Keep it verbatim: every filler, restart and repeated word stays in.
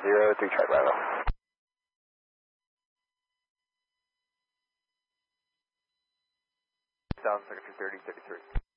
zero, three Charlie Bravo. Sounds like two thirty, thirty-three.